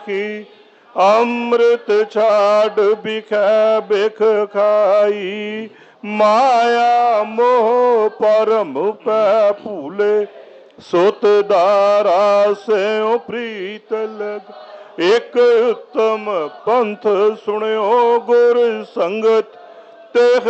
की अमृत छाड़ बिखै बिख खाई, माया मोह परम पै भूले, सुत दारा से प्रीत लग। एक उत्तम पंथ सुनियो गुर संगत, तेह